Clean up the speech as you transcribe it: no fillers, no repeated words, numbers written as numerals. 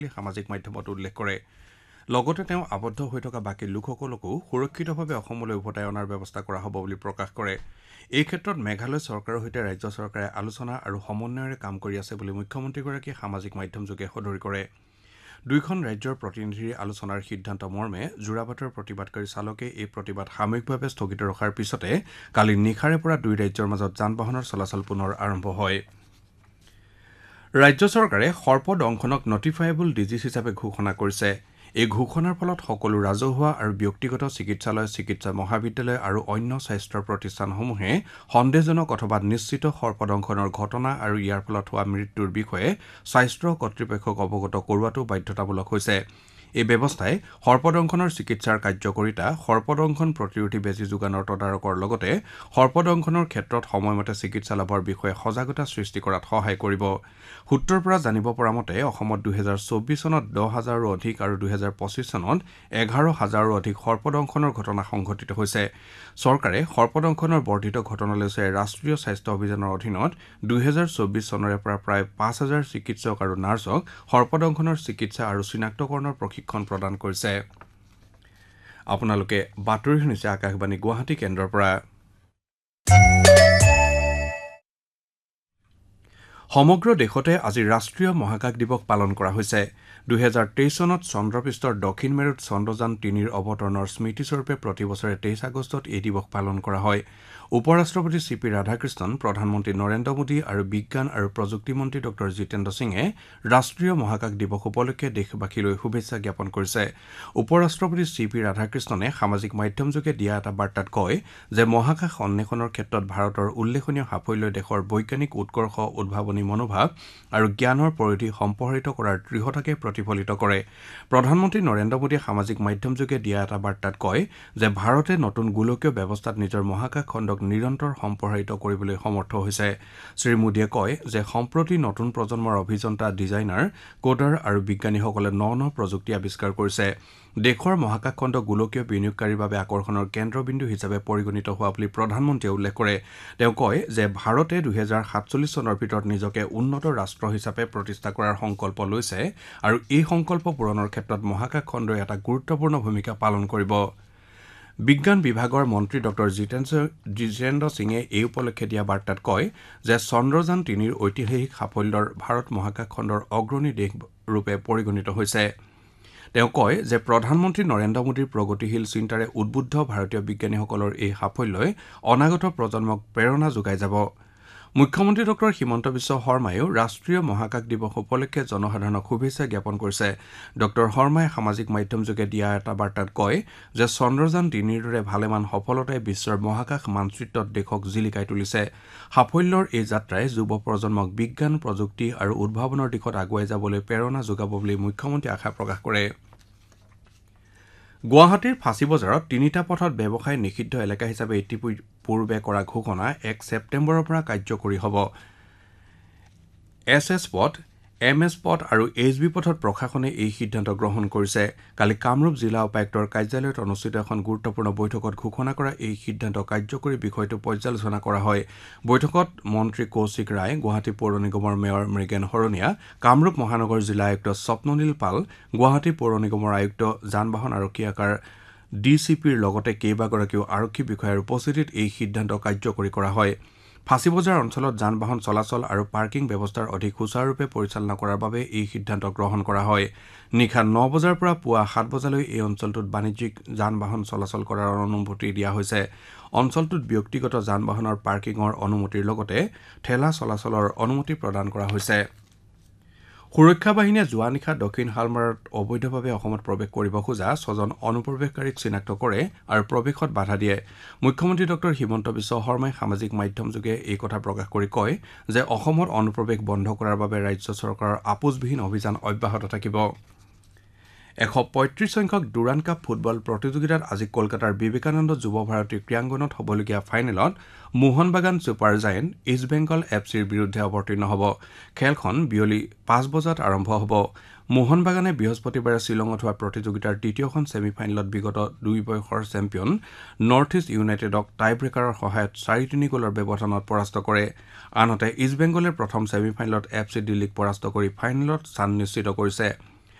সামাজিক মাধ্যমত উল্লেখ কৰে। লগতে তেওঁ আবদ্ধ হৈ থকা বাকী লোকসকলকো সুৰক্ষিতভাৱে অসমলৈ উভতাই অনাৰ ব্যৱস্থা কৰা হ'ব বুলি প্ৰকাশ কৰে। এই ক্ষেত্ৰত মেঘালয় চৰকাৰৰ সৈতে ৰাজ্য চৰকাৰে আলোচনা আৰু সমন্বয়েৰে কাম কৰি আছে বুলি মুখ্যমন্ত্ৰীগৰাকীয়ে সামাজিক মাধ্যমযোগে সদৰি কৰে। দুয়োখন ৰাজ্যৰ প্ৰতিনিধিৰ আলোচনাৰ সিদ্ধান্ত মৰ্মে যোৰাবাটৰ প্ৰতিবাদকাৰী চালকে এই প্ৰতিবাদ সাময়িকভাৱে স্থগিত ৰখাৰ পিছতে কালি নিশাৰে পৰা দুই ৰাজ্যৰ মাজত যান বাহনৰ চলাচল পুনৰ আৰম্ভ হয়। ৰাজ্য চৰকাৰে সৰ্পদংশনক নটিফাইবল ডিজিজ হিচাপে ঘোষণা কৰিছে। এই ঘোষণাৰ ফলত সকলো ৰাজহুৱা আৰু ব্যক্তিগত চিকিৎসালয়, চিকিৎসা মহাবিদ্যালয় আৰু অন্য স্বাস্থ্যৰ প্ৰতিষ্ঠানসমূহে সন্দেহজনক অথবা নিশ্চিত সৰ্পদংশনৰ ঘটনা আৰু ইয়াৰ ফলত হোৱা মৃত্যুৰ বিষয়ে স্বাস্থ্য কৰ্তৃপক্ষক অৱগত কৰোৱাটো বাধ্যতামূলক হৈছে। এই ব্যৱস্থাই সৰ্পদংশনৰ চিকিৎসাৰ কাৰ্যকৰিতা, সৰ্পদংশন প্ৰতিৰোধী বেজী যোগানৰ তদাৰকৰ লগতে সৰ্পদংশনৰ ক্ষেত্ৰত সময়মতে চিকিৎসা লাভৰ বিষয়ে সজাগতা সৃষ্টি কৰাত সহায় কৰিব। সূত্ৰৰ পৰা জানিব পৰা মতে অসমত 2024 চনত 10,000ৰো অধিক আৰু 2025 চনত 11,000ৰো অধিক সৰ্পদংশনৰ ঘটনা সংঘটিত হৈছে। চৰকাৰে সৰ্পদংশনৰ বৰ্ধিত ঘটনালৈ চাই ৰাষ্ট্ৰীয় স্বাস্থ্য অভিযানৰ অধীনত 2024 চনৰে পৰা প্ৰায় 5,000 চিকিৎসক আৰু নাৰ্ছক সৰ্পদংশনৰ চিকিৎসা আৰু চিনাক্তকৰণৰ প্ৰশিক্ষণ প্ৰদান কৰিছে। আপোনালোকে বাতৰি শুনিছে আকাশবাণী গুৱাহাটী কেন্দ্ৰৰ পৰা। সমগ্ৰ দেশতে আজি ৰাষ্ট্ৰীয় মহাকাশ দিৱস পালন কৰা হৈছে। 2023 চনত চন্দ্ৰপৃষ্ঠৰ দক্ষিণ মেৰুত চন্দ্ৰযান 3ৰ অৱতৰণৰ স্মৃতিস্বৰূপে প্ৰতিবছৰে 23 আগষ্টত এই দিৱস পালন কৰা হয়। উপ ৰাষ্ট্ৰপতি চি.পি. ৰাধাকৃষ্ণন, প্ৰধানমন্ত্ৰী নৰেন্দ্ৰ মোদী আৰু বিজ্ঞান আৰু প্ৰযুক্তি মন্ত্ৰী ড জিতেন্দ্ৰ সিঙে ৰাষ্ট্ৰীয় মহাকাশ দিৱস উপলক্ষে দেশবাসীলৈ শুভেচ্ছা জ্ঞাপন কৰিছে। উপ ৰাষ্ট্ৰপতি চি.পি. ৰাধাকৃষ্ণনে সামাজিক মাধ্যমযোগে দিয়া এটা বাৰ্তাত কয় যে মহাকাশ অন্বেষণৰ ক্ষেত্ৰত ভাৰতৰ উল্লেখনীয় সাফল্যই দেশৰ বৈজ্ঞানিক উৎকৰ্ষ, উদ্ভাৱনী মনোভাৱ আৰু জ্ঞানৰ পৰিধি সম্প্ৰসাৰিত কৰাৰ দৃঢ়তাকে প্ৰতিফলিত কৰে। প্ৰধানমন্ত্ৰী নৰেন্দ্ৰ মোদীয়ে সামাজিক মাধ্যমযোগে দিয়া এটা বাৰ্তাত কয় যে ভাৰতে নতুন গোলকীয় ব্যৱস্থাত নিজৰ মহাকাশ খণ্ডক নিৰন্তৰ সম্প্ৰসাৰিত কৰিবলৈ সমৰ্থ হৈছে। শ্ৰীমোদীয়ে কয় যে সম্প্ৰতি নতুন প্ৰজন্মৰ অভিযন্তা, ডিজাইনাৰ, কোডাৰ আৰু বিজ্ঞানীসকলে ন প্ৰযুক্তি আৱিষ্কাৰ কৰিছে। দেশৰ মহাকাশ খণ্ড গোলকীয় বিনিয়োগকাৰীৰ বাবে আকৰ্ষণৰ কেন্দ্ৰবিন্দু হিচাপে পৰিগণিত হোৱা বুলি প্ৰধানমন্ত্ৰীয়ে উল্লেখ কৰে। তেওঁ কয় যে ভাৰতে 2047 চনৰ ভিতৰত নিজকে উন্নত ৰাষ্ট্ৰ হিচাপে প্ৰতিষ্ঠা কৰাৰ সংকল্প লৈছে আৰু এই সংকল্প পূৰণৰ ক্ষেত্ৰত মহাকাশ খণ্ডই এটা গুৰুত্বপূৰ্ণ ভূমিকা পালন কৰিব। বিজ্ঞান বিভাগৰ মন্ত্ৰী ড জিতেন্দ্ৰ সিঙে এই উপলক্ষে দিয়া বাৰ্তাত কয় যে চন্দ্ৰযান 3ৰ ঐতিহাসিক সাফল্যৰ ভাৰত মহাকাশ খণ্ডৰ অগ্ৰণী দেশৰূপে পৰিগণিত হৈছে। তেওঁ কয় যে প্ৰধানমন্ত্ৰী নৰেন্দ্ৰ মোদীৰ প্ৰগতিশীল চিন্তাৰে উদ্বুদ্ধ ভাৰতীয় বিজ্ঞানীসকলৰ এই সাফল্যই অনাগত প্ৰজন্মক প্ৰেৰণা যোগাই যাব। মুখ্যমন্ত্ৰী ড হিমন্ত বিশ্ব শৰ্মায়ো ৰাষ্ট্ৰীয় মহাকাশ দিৱস উপলক্ষে জনসাধাৰণক শুভেচ্ছা জ্ঞাপন কৰিছে। ড শৰ্মাই সামাজিক মাধ্যমযোগে দিয়া এটা বাৰ্তাত কয় যে চন্দ্ৰযান 3ৰ দৰে ভালেমান সফলতাই বিশ্বৰ মহাকাশ মানচিত্ৰত দেশক জিলিকাই তুলিছে। সাফল্যৰ এই যাত্ৰাই যুৱ প্ৰজন্মক বিজ্ঞান, প্ৰযুক্তি আৰু উদ্ভাৱনৰ দিশত আগুৱাই যাবলৈ প্ৰেৰণা যোগাব বুলি মুখ্যমন্ত্ৰীয়ে আশা প্ৰকাশ কৰে। গুৱাহাটীৰ ফাঁচী বজাৰত 3টা পথত ব্যৱসায় নিষিদ্ধ এলেকা হিচাপে ইতিপূৰ্বে কৰা ঘোষণা 1 ছেপ্টেম্বৰৰ পৰা কাৰ্যকৰী হ'ব। SS পথ, MS পথ আৰু HB পথত প্ৰশাসনে এই সিদ্ধান্ত গ্ৰহণ কৰিছে। কালি কামৰূপ জিলা উপায়ুক্তৰ কাৰ্যালয়ত অনুষ্ঠিত এখন গুৰুত্বপূৰ্ণ বৈঠকত ঘোষণা কৰা এই সিদ্ধান্ত কাৰ্যকৰী বিষয়টো পৰ্যালোচনা কৰা হয়। বৈঠকত মন্ত্ৰী কৌশিক ৰায়, গুৱাহাটী পৌৰ নিগমৰ মেয়ৰ মৃগেন শৰণীয়া, কামৰূপ মহানগৰ জিলা আয়ুক্ত স্বপ্ননীল পাল, গুৱাহাটী পৌৰ নিগমৰ আয়ুক্ত, যান-বাহন আৰক্ষী শাখাৰ DCPৰ লগতে কেইবাগৰাকীও আৰক্ষী বিষয়াৰ উপস্থিতিত এই সিদ্ধান্ত কাৰ্যকৰী কৰা হয়। ফাঁচী বজাৰ অঞ্চলত যান-বাহন চলাচল আৰু পাৰ্কিং ব্যৱস্থাৰ অধিক সুচাৰুৰূপে পৰিচালনা কৰাৰ বাবে এই সিদ্ধান্ত গ্ৰহণ কৰা হয়। নিশা 9 বজাৰ পৰা পুৱা 7 বজালৈ এই অঞ্চলটোত বাণিজ্যিক যান-বাহন চলাচল কৰাৰ অনুমতি দিয়া হৈছে। অঞ্চলটোত ব্যক্তিগত যান-বাহনৰ পাৰ্কিঙৰ অনুমতিৰ লগতে ঠেলা চলাচলৰ অনুমতি প্ৰদান কৰা হৈছে। সুৰক্ষা বাহিনীয়ে যোৱা নিশা দক্ষিণ শালমাৰাত অবৈধভাৱে অসমত প্ৰৱেশ কৰিব খোজা 6জন অনুপ্ৰৱেশকাৰীক চিনাক্ত কৰে আৰু প্ৰৱেশত বাধা দিয়ে। মুখ্যমন্ত্ৰী ড হিমন্ত বিশ্ব শৰ্মাই সামাজিক মাধ্যমযোগে এই কথা প্ৰকাশ কৰি কয় যে অসমত অনুপ্ৰৱেশ বন্ধ কৰাৰ বাবে ৰাজ্য চৰকাৰৰ আপোচবিহীন অভিযান অব্যাহত থাকিব। 135 সংখ্যক ডুৰাণ্ড কাপ ফুটবল প্ৰতিযোগিতাত আজি কলকাতাৰ বিবেকানন্দ যুৱ ভাৰতী ক্ৰীড়াংগনত হ'বলগীয়া ফাইনেলত Mohun Bagan super giant east Bengal FCৰ বিৰুদ্ধে অৱতীৰ্ণ হ'ব। খেলখন বিয়লি 5 বজাত আৰম্ভ হ'ব। মোহনবাগানে বৃহস্পতিবাৰে শ্বিলঙত হোৱা প্ৰতিযোগিতাৰ দ্বিতীয়খন ছেমিফাইনেলত বিগত 2 বৰ্ষৰ চেম্পিয়ন নৰ্থ ইষ্ট ইউনাইটেডক টাইব্ৰেকাৰৰ সহায়ত 4-3 গ'লৰ ব্যৱধানত পৰাস্ত কৰে। আনহাতে ইষ্ট বেংগলে প্ৰথম ছেমিফাইনেলত FC দিল্লীক পৰাস্ত কৰি ফাইনেলত স্থান নিশ্চিত কৰিছে।